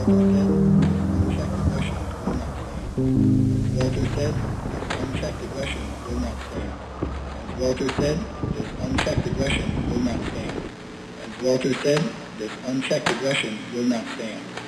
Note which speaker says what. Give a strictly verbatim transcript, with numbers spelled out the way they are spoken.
Speaker 1: Walter said, this unchecked aggression will not stand. As Walter said, this unchecked aggression will not stand. As Walter said, this unchecked aggression will not stand.